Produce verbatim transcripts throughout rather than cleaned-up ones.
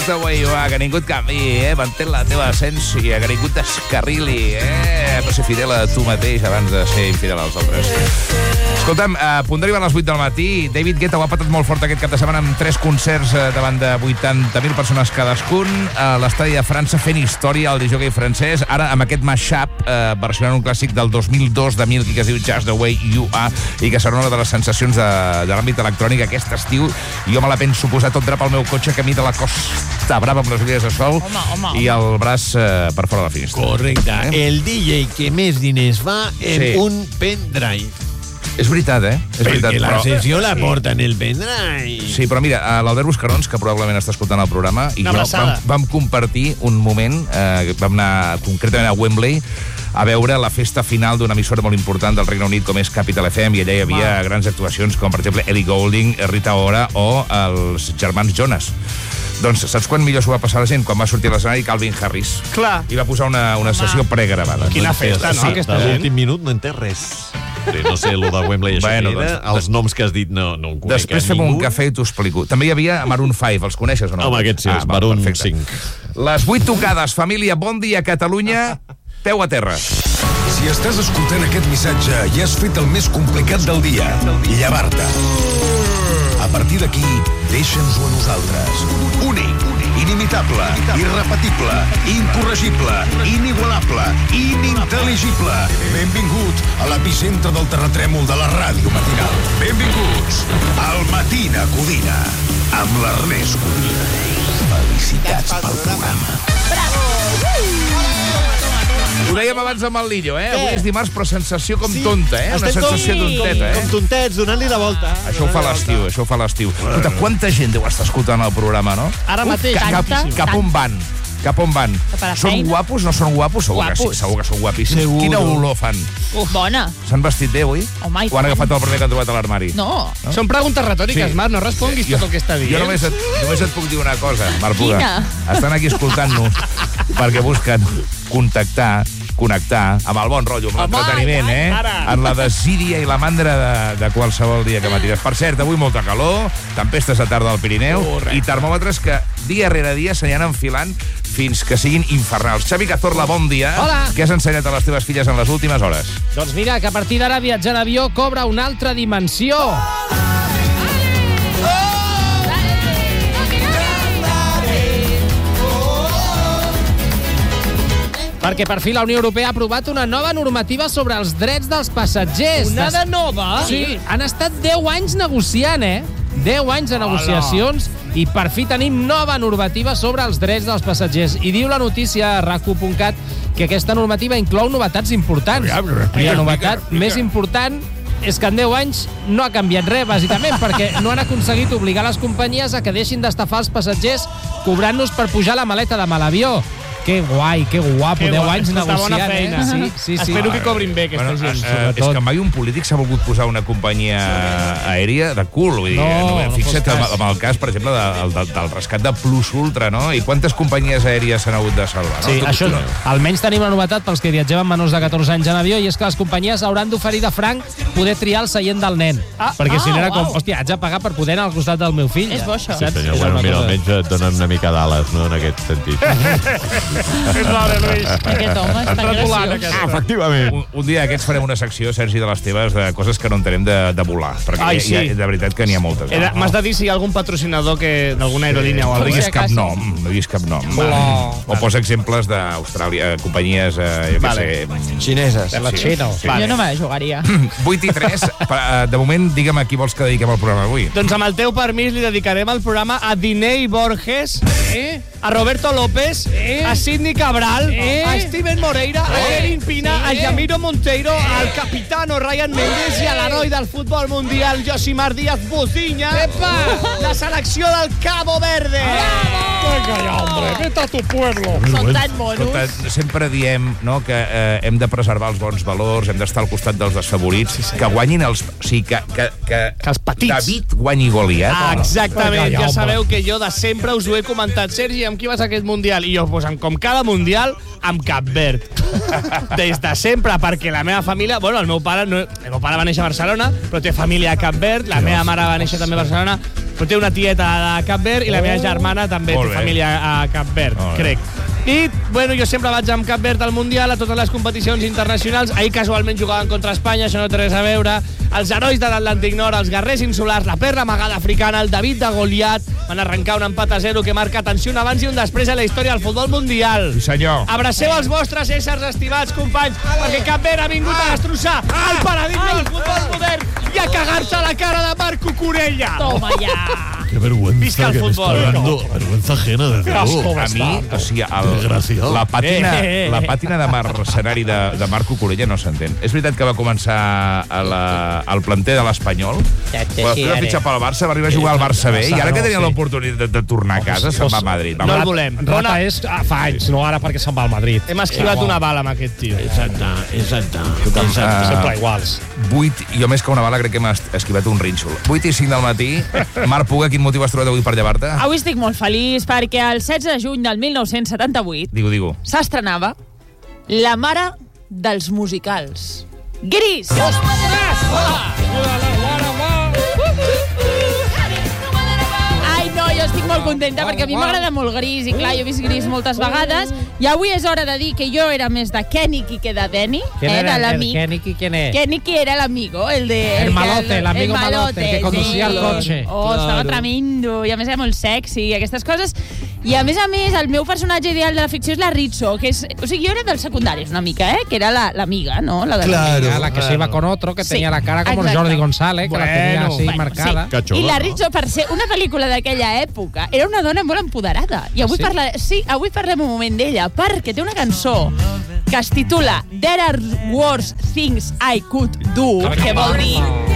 Just the way you are, que ningú et canvi, eh? Mantén la teva essència, que ningú t'escarrili, eh? No ser fidel a tu mateix abans de ser infidel als altres. Escolta'm, a punt d'arribar a les vuit del matí, David Guetta ho ha patat molt fort aquest cap de setmana amb tres concerts davant de vuitanta mil persones cadascun, a l'estadi de França fent història al disjockey francès, ara amb aquest mashup eh, versionant un clàssic del dos mil dos de Milky que es diu Just the Way You Are i que serà una de les sensacions de, de l'àmbit electrònic aquest estiu. Jo me la penso posar tot drap al meu cotxe camí de la Costa Brava amb les ulleres de sol home, home, i el braç eh, per fora de la finestra. Correcte. Eh? El D J que més diners fa en Sí. un pendrive. És veritat, eh? És Perquè veritat, la però... sessió la porta en el pendrive. Sí, però mira, l'Albert Buscarons, que probablement està escoltant el programa, i Una jo abraçada. vam, vam compartir un moment, eh, vam anar concretament a Wembley, a veure la festa final d'una emissora molt important del Regne Unit com és Capital F M, i allà hi havia wow. grans actuacions com, per exemple, Ellie Goulding, Rita Ora o els germans Jonas. Doncs saps quan millor s'ho va passar la gent? Quan va sortir a l'escenari Calvin Harris. Clar. I va posar una, una sessió pregravada. Quina festa, no? Sí, Aquesta a gent. l'últim minut no entès res. Sí, no sé, lo de Wembley, això Bueno, bueno, era, doncs- els noms que has dit no, no ho conec. Després fem un cafè i t'ho explico. També hi havia Maroon cinc, els coneixes o no? Home, aquests sí, els val, Maroon perfecte. cinc. Les vuit tocades, família, bon dia, Catalunya, peu a terra. Si estàs escoltant aquest missatge i has fet el més complicat del dia, llevar-te. A partir d'aquí, deixa'ns-ho a nosaltres. Únic, inimitable, irrepetible, incorregible, inigualable, inintel·ligible. Benvingut a l'epicentre del terratrèmol de la ràdio matinal. Benvinguts al Matina Codina, amb l'Ernest Codina. Felicitats pel programa. Ho dèiem abans amb el Lillo, eh? Avui és dimarts, però sensació com tonta, eh? Una Estem sensació com, tonteta, com, com eh? tontets, donant-li la volta. Això ho fa l'estiu, això ho fa l'estiu. Escolta, quanta gent deu estar escoltant el programa, no? Ara mateix. Cap, cap, Tanta, cap on van? Cap on van? Cap a la Són feina? guapos? No són guapos? Segur que sí, Guapos. segur que són guapíssims. Seguro. Quina olor fan? Uf, bona. S'han vestit bé avui? Home, i O han tant. agafat el primer que han trobat a l'armari? No. No? Són preguntes retòriques, Sí. Marc, no responguis tot el que està dient. Jo només et, només et puc dir una cosa, Marc Puga. Quina? Estan aquí escoltant-nos perquè busquen contactar, connectar amb el bon rotllo, amb Home, l'entreteniment, i eh? tant, ara. En la desídia i la mandra de, de qualsevol dia que matines. Per cert, avui molta calor, tempestes a tarda al Pirineu, Correcte. i termòmetres que dia rere dia s'aniran enfilant fins que siguin infernals. Xavi Cazorla, bon dia. Hola. Què has ensenyat a les teves filles en les últimes hores? Doncs mira, que a partir d'ara viatjar en avió cobra una altra dimensió. Perquè per fi la Unió Europea ha aprovat una nova normativa sobre els drets dels passatgers. Una de Des- nova? Sí, han estat deu anys negociant, eh? deu anys de negociacions i per fi tenim nova normativa sobre els drets dels passatgers. I diu la notícia a rac u punt cat que aquesta normativa inclou novetats importants. I la novetat més important és que en deu anys no ha canviat res, bàsicament, perquè no han aconseguit obligar les companyies a que deixin d'estafar els passatgers cobrant-nos per pujar la maleta de mal avió. Que guai, que guapo, Que deu guai, anys escolta, negociant, bona feina. eh? Sí, sí, sí. Espero que cobrin bé, aquesta Bueno, gent. eh, sobretot. és que mai un polític s'ha volgut posar una companyia aèria de cul. Vull dir, No, no, no fixa't fos amb, cas. amb el cas, per exemple, del, del, del rescat de Plus Ultra, no? I quantes companyies aèries s'han hagut de salvar, no? Sí, Tu- això, tu- almenys tenim la novetat pels que viatgem amb menors de catorze anys en avió, i és que les companyies hauran d'oferir de franc poder triar el seient del nen. Ah, perquè si no ah, era com, uau. hòstia, haig de pagar per poder anar al costat del meu fill. És bo, això. Saps? Senyor, És bueno, una mira, cosa- almenys et donen una mica d'ales, no?, en aquest sentit. És l'hora, Lluís. Aquest home està Volant, graciós. aquesta. Efectivament. Un, un dia d'aquests farem una secció, Sergi, de les teves, de coses que no entenem de, de volar. Perquè Ai, hi ha, sí. de veritat que n'hi ha moltes. He de- M'has de dir si hi ha algun patrocinador que d'alguna aerolínia o No alguna diguis si cap acaso. nom, no diguis cap nom. Hola. O posa exemples d'Austràlia, companyies, eh, jo què Vale. sé... Xineses. De la Xina. Sí. Jo no me la jugaria. vuit i tres, eh, de moment, digue'm a qui vols que dediquem el programa avui. Doncs amb el teu permís li dedicarem el programa a Diney Borges, Eh? a Roberto López, Eh? a Sidney Cabral, Eh? a Steven Moreira, a Kevin Pina, a Yamiro Monteiro, al capitano Ryan Mendes i a l'heroi del futbol mundial Josimar Díaz Buciña. Epa! La selecció del Cabo Verde. Venga ya, hombre, vete a tu pueblo. Són tan monos. Escolta, sempre diem, no, que eh, hem de preservar els bons valors, hem d'estar al costat dels desfavorits, sí, que guanyin els... O sigui, que, que, que, Que els petits. David guanyi Goliat. Ah, exactament, Vinga, ja, ja home. sabeu que jo de sempre us ho he comentat. Sergi, amb qui vas a aquest Mundial? I jo, pues, amb, com cada Mundial, amb Cap Verd. Des de sempre, perquè la meva família... Bueno, el meu pare, no, el meu pare va néixer a Barcelona, però té família a Cap Verd, la meva mare va néixer també a Barcelona, Però té una tieta de Cap Verd i la meva germana també Molt té bé. família a Cap Verd, Molt bé. crec. I, bueno, jo sempre vaig amb Cap Verd al Mundial, a totes les competicions internacionals. Ahir casualment jugaven contra Espanya, això no té res a veure. Els herois de l'Atlàntic Nord, els guerrers insulars, la perla amagada africana, el David de Goliat, van arrencar un empat a zero que marca atenció un abans i un després a la història del futbol mundial. Sí, senyor. Abraceu els vostres éssers estimats, companys, perquè Cap Verd ha vingut a destrossar el paradigma del futbol modern i a cagar-se a la cara de Marc Cucurella. Toma ya. Qué vergüenza Visca el que me fútbol. está dando. Vergüenza ajena, desde luego. A mi, o sigui, el, Desgraciat. la pàtina, Eh, eh, eh. la pàtina de mercenari de, de Marc Cucurella no s'entén. És veritat que va començar a la, al planter de l'Espanyol, Ja te però després va quiere. fitxar pel Barça, va arribar a jugar al Barça B, i ara que tenia sí. l'oportunitat de, de tornar a casa, se'n va a Madrid. No el volem. Rata Bona... és ah, fa anys, no ara perquè se'n va al Madrid. Hem esquivat una bala amb aquest tio. Exacte, exacte. Ah. Sempre iguals. vuit, jo més que una bala crec que hem es- esquivat un rínxol. vuit i cinc del matí. Marc Puga, quin motiu has trobat avui per llevar-te? Avui estic molt feliç perquè el setze de juny del mil nou-cents setanta-vuit Digo, digo. s'estrenava La mare dels musicals. Gris! Ai, no, jo estic molt contenta perquè a mi m'agrada molt Gris i clar, jo he vist Gris moltes vegades i avui és hora de dir que jo era més de Kenny que de Danny, ¿Quién eh, era de el l'amic. Kenny? ¿Quién es? Kenny era el amigo, el de... El que- malote, el amigo malote, el que conducía el sí. coche. Oh, estava tremendo, i a més era molt sexy, i aquestes coses. I a més a més, el meu personatge ideal de la ficció és la Rizzo, que és... O sigui, jo era dels secundaris una mica, eh? Que era la- l'amiga, la, no? La de Claro. A la que se iba con otro, que Sí, tenía la cara como exacte. Jordi González, que la tenía Bueno, así Bueno, marcada. sí. Cachola, I la no? Rizzo, per ser una pel·lícula d'aquella època, era una dona molt empoderada. I avui, Sí? parla... sí, avui parlem un moment d'ella, perquè té una cançó que es titula There are worse things I could do, que vol dir...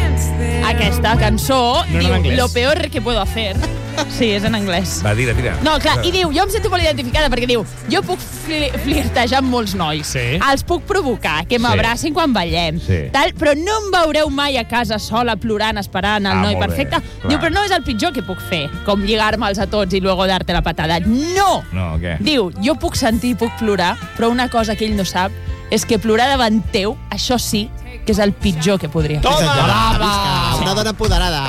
Aquesta cançó No era en diu anglès. Lo peor que puedo hacer. Sí, és en anglès. Va, tira, tira. No, clar, i diu, jo em sento molt identificada perquè diu, jo puc fli flirtejar amb molts nois, Sí. els puc provocar, que m'abracin quan ballem, Sí. tal, però no em veureu mai a casa sola plorant esperant el Ah, noi molt bé, perfecte. clar. Diu, però no és el pitjor que puc fer, com lligar-me'ls a tots i luego darte la patada. No! No, què? Diu, jo puc sentir i puc plorar, però una cosa que ell no sap és que plorar davant teu, això sí, que és el pitjor que podria fer. Toma! Una dona apoderada.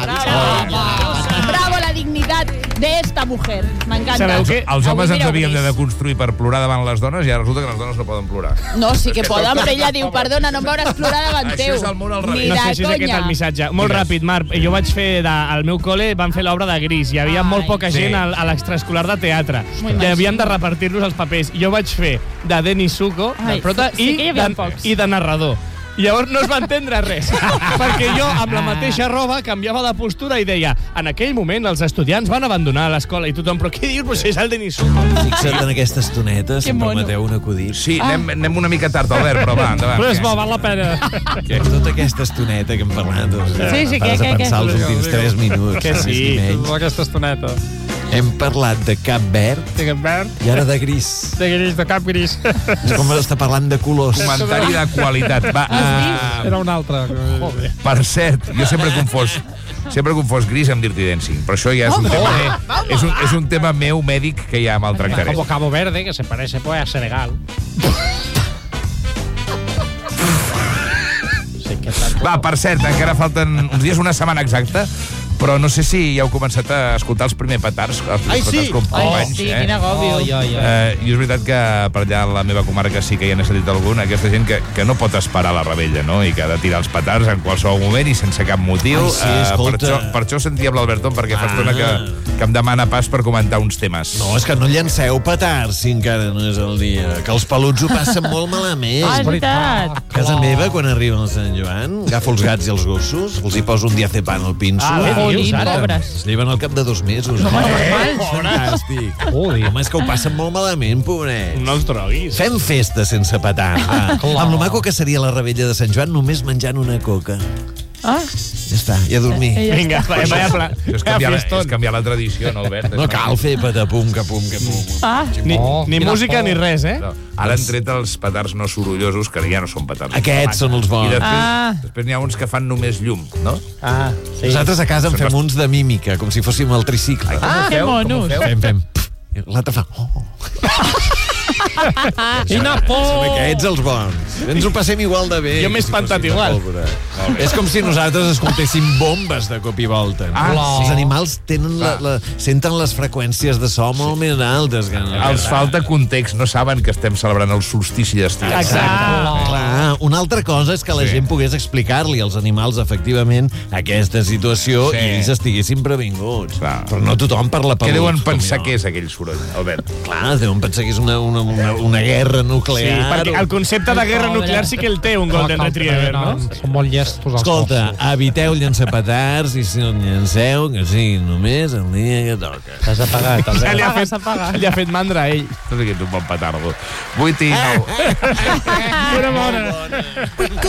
Bravo, bravo la dignitat d'esta mujer. M'encanta. Sabeu què? Els Avui homes ens mireu havíem de Gris. deconstruir per plorar davant les dones i ara resulta que les dones no poden plorar. No, sí que poden, però ella diu, perdona, no em veuràs plorar davant Això teu. és el món al revés. Ni No de sé si és aquest conya. el missatge. Molt Digues. ràpid, Marc. Jo vaig fer, de, al meu col·le, van fer l'obra de Gris. Hi havia Ai. molt poca Sí. gent al, a l'extraescolar de teatre. M'ho I imagino. havien de repartir-nos els papers. Jo vaig fer de Denis Zuko, Ai, de prota, sí i, que hi havia de, pocs. i de narrador. I llavors no es va entendre res, perquè jo, amb la mateixa roba, canviava de postura i deia en aquell moment els estudiants van abandonar l'escola i tothom, però què dius? Però si és el Denis Zuko. Fixa't en aquesta estoneta, si em mono. permeteu un acudit. Sí, anem, anem una mica tard, Albert, però va, endavant. Però és Què? bo, val la pena. Que tota aquesta estoneta que hem parlat, doncs, Sí, sí, fas què, a què, pensar què? els últims tres minuts. Que més sí. ni menys. Aquesta estoneta. Hem parlat de Cap Verd De Cap Verd, i ara de gris. de gris, de cap gris. És com està parlant de colors. Comentari de qualitat. Va, uh, Era un altre. Joder. per cert, jo sempre he confós sempre he confós Gris amb Dirty Dancing, però això ja és un, tema, és un, és un tema meu mèdic que ja maltractaré. Como Cabo Verde, que se parece pues a Senegal. Sí, que tal. Va, per cert, encara falten uns dies, una setmana exacta, però no sé si ja heu començat a escoltar els primers petards, els primers Ai, sí. petards companys, Ai, sí, eh? quin agòbio. Ai, ai, ai. Eh, I és veritat que per allà a la meva comarca sí que hi ha sentit algun, aquesta gent que, que no pot esperar la rebella, no? I que ha de tirar els petards en qualsevol moment i sense cap motiu. Ai, sí, Eh, per, escolta. això, per això sentia amb l'Alberton, perquè fa Ah. estona que, que em demana pas per comentar uns temes. No, és que no llanceu petards si encara no és el dia. Que els peluts ho passen molt malament. Ah, és veritat. A casa meva, quan arriba el Sant Joan, agafo els gats i els gossos, els hi poso un diazepam al pinso. Ah, bé, Jolín, dius, ara? pobres. Es lleven al cap de dos mesos. No, Fantàstic. Joder. Home, és que ho passen molt malament, pobrets. No els droguis. Fem festa sense petar. Va. Amb lo maco que seria la rebella de Sant Joan només menjant una coca. Ah, Ja està, i a dormir. Eh, ja Vinga, està. vaya, vaya pla. Això és canviar, la, és canviar la tradició, no, Albert? No cal fer patapum, capum, capum. Ah, Ni, Oh, ni quina música por. ni res, eh? No, ara han tret els petards no sorollosos, que ja no són petards. Aquests són els I bons. després, Ah. després n'hi ha uns que fan només llum, no? Ah, sí. Nosaltres a casa en fem uns de mímica, com si fóssim el tricicle. ah, que monos. Fem, fem. I l'altre fa... Oh. Quina Són por! aquests els bons. Ens ho passem igual de bé. Jo m'he que si espantat fossin de igual. pólvora. És com si nosaltres escoltéssim bombes de cop i volta. Ah, Els sí. animals tenen la, la, senten les freqüències de so molt més altes. Que Els falta context, no saben que estem celebrant el solstici d'estiu. Exacte. Clar, una altra cosa és que la Sí. gent pogués explicar-li als animals efectivament aquesta situació Sí. i ells estiguessin previnguts. Clar. Però no tothom parla Què pelut. deuen com pensar jo. que és aquell soroll, Albert? Clar, es deuen pensar que és una, una, una, una guerra Sí, nuclear. perquè el concepte de guerra nuclear sí que el té un Golden Retriever, no? Són molt llestos els Escolta, cossos. eviteu llançar petards i si el llanceu, que sigui només el dia que toca. T'has apagat, Ja li Albert. ha fet, li ha fet mandra a ell. No sé què és un bon petardo. vuit i nou. Una bona.